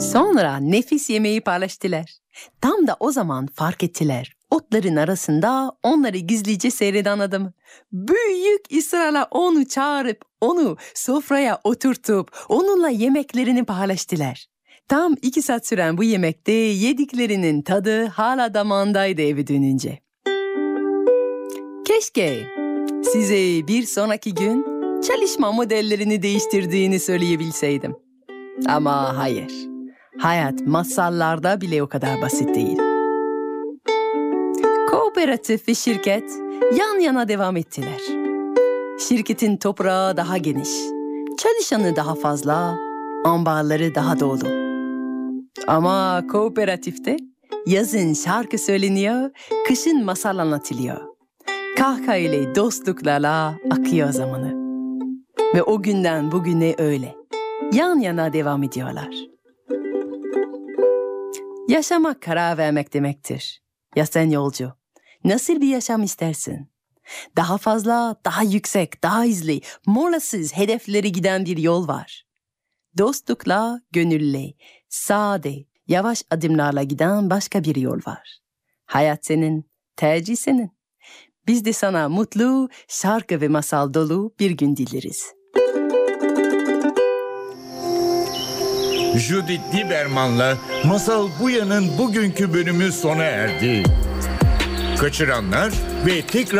Sonra nefis yemeği paylaştılar. Tam da o zaman fark ettiler. Otların arasında onları gizlice seyreden adamı. Büyük ısrarla onu çağırıp onu sofraya oturtup onunla yemeklerini paylaştılar. Tam 2 saat süren bu yemekte yediklerinin tadı hala damağındaydı eve dönünce. Keşke size bir sonraki gün çalışma modellerini değiştirdiğini söyleyebilseydim. Ama hayır. Hayat masallarda bile o kadar basit değil. Kooperatif ve şirket yan yana devam ettiler. Şirketin toprağı daha geniş, çalışanı daha fazla, ambarları daha dolu. Ama kooperatifte yazın şarkı söyleniyor, kışın masal anlatılıyor. Kahkahayla, dostluklarla akıyor zamanı. Ve o günden bugüne öyle. Yan yana devam ediyorlar. Yaşamak karar vermek demektir. Ya sen yolcu, nasıl bir yaşam istersin? Daha fazla, daha yüksek, daha hızlı, molasız hedeflere giden bir yol var. Dostlukla, gönülle, sade, yavaş adımlarla giden başka bir yol var. Hayat senin, tercih senin. Biz de sana mutlu, şarkı ve masal dolu bir gün dileriz. Judith Lieberman'la Masal Buya'nın bugünkü bölümü sona erdi. Kaçıranlar ve tekrar